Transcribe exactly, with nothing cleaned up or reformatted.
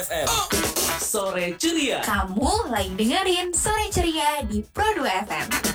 F M. Sore ceria. Kamu lagi dengerin Sore Ceria di Pro dua F M.